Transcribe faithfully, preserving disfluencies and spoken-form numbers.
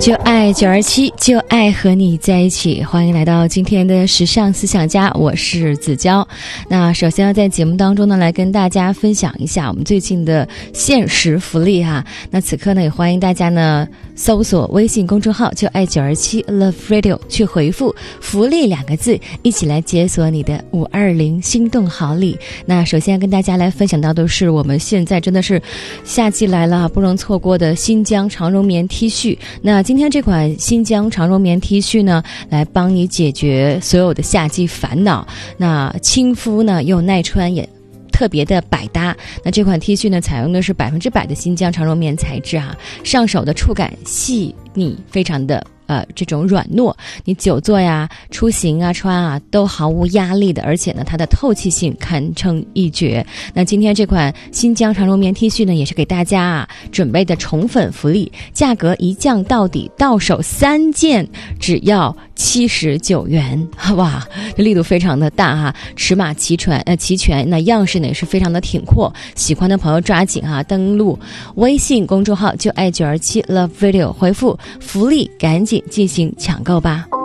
就爱九二七，就爱和你在一起。欢迎来到今天的时尚思想家，我是子娇。那首先要在节目当中呢，来跟大家分享一下我们最近的限时福利哈。那此刻呢，也欢迎大家呢搜索微信公众号就爱九二七 Love Radio 去回复福利两个字，一起来解锁你的五二零心动好礼。那首先跟大家来分享到的是我们现在真的是夏季来了，不容错过的新疆长绒棉 T 恤。那今天这款新疆长绒棉 T 恤呢，来帮你解决所有的夏季烦恼。那亲肤呢又耐穿，也特别的百搭。那这款 T 恤呢，采用的是百分之百的新疆长绒棉材质啊，上手的触感细腻，非常的呃，这种软糯，你久坐呀、出行啊、穿啊都毫无压力的，而且呢，它的透气性堪称一绝。那今天这款新疆长绒棉 T 恤呢，也是给大家啊准备的宠粉福利，价格一降到底，到手三件只要七十九元，哇，这力度非常的大哈，尺码齐全，呃齐全，那样式呢也是非常的挺阔，喜欢的朋友抓紧哈，登录微信公众号就爱九二七 Love Video， 回复福利，赶紧进行抢购吧。